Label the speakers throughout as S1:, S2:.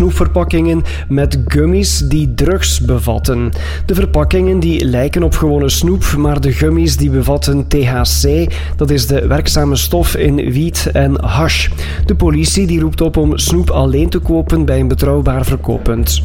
S1: snoepverpakkingen met gummies die drugs bevatten. De verpakkingen die lijken op gewone snoep, maar de gummies die bevatten THC, dat is de werkzame stof in wiet en hash. De politie die roept op om snoep alleen te kopen bij een betrouwbaar verkooppunt.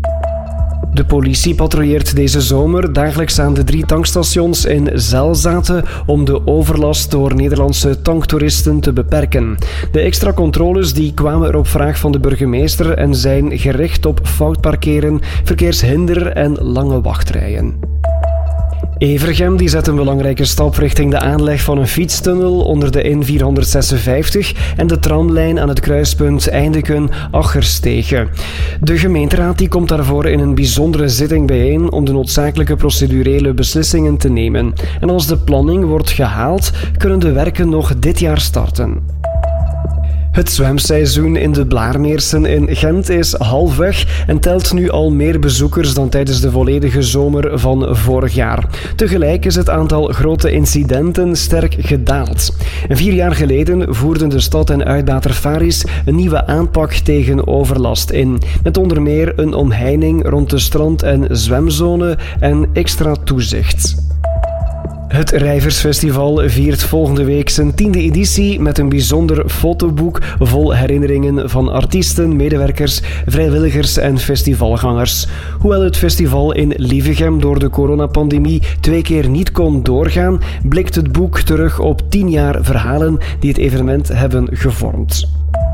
S1: De politie patrouilleert deze zomer dagelijks aan de 3 tankstations in Zelzaten om de overlast door Nederlandse tanktoeristen te beperken. De extra controles die kwamen er op vraag van de burgemeester en zijn gericht op fout parkeren, verkeershinder en lange wachtrijen. Evergem die zet een belangrijke stap richting de aanleg van een fietstunnel onder de N456 en de tramlijn aan het kruispunt Eindeken-Aggerstegen. De gemeenteraad die komt daarvoor in een bijzondere zitting bijeen om de noodzakelijke procedurele beslissingen te nemen. En als de planning wordt gehaald, kunnen de werken nog dit jaar starten. Het zwemseizoen in de Blaarmeersen in Gent is halfweg en telt nu al meer bezoekers dan tijdens de volledige zomer van vorig jaar. Tegelijk is het aantal grote incidenten sterk gedaald. 4 jaar geleden voerden de stad en uitbater Faris een nieuwe aanpak tegen overlast in, met onder meer een omheining rond de strand- en zwemzone en extra toezicht. Het Rijversfestival viert volgende week zijn 10e editie met een bijzonder fotoboek vol herinneringen van artiesten, medewerkers, vrijwilligers en festivalgangers. Hoewel het festival in Lievegem door de coronapandemie 2 keer niet kon doorgaan, blikt het boek terug op 10 jaar verhalen die het evenement hebben gevormd.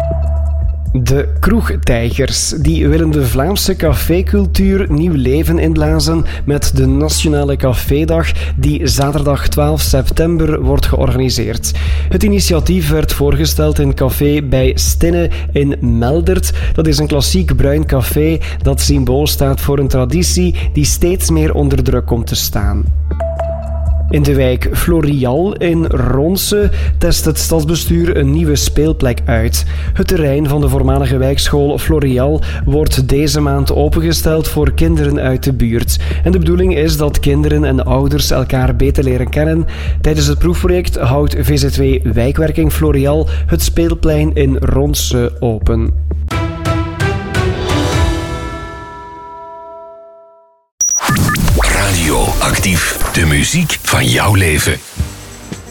S1: De kroegtijgers die willen de Vlaamse cafécultuur nieuw leven inblazen met de Nationale Cafédag die zaterdag 12 september wordt georganiseerd. Het initiatief werd voorgesteld in café bij Stinne in Meldert. Dat is een klassiek bruin café dat symbool staat voor een traditie die steeds meer onder druk komt te staan. In de wijk Florial in Ronse test het stadsbestuur een nieuwe speelplek uit. Het terrein van de voormalige wijkschool Florial wordt deze maand opengesteld voor kinderen uit de buurt. En de bedoeling is dat kinderen en ouders elkaar beter leren kennen. Tijdens het proefproject houdt VZW Wijkwerking Florial het speelplein in Ronse open.
S2: Radio Actief, de muziek van jouw leven.